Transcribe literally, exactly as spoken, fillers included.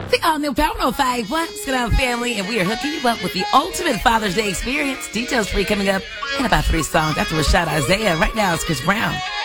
The all-new Power oh five. What's going on, family? And we are hooking you up with the ultimate Father's Day experience. Details free coming up in about three songs after Rashad Isaiah. Right now, it's Chris Brown.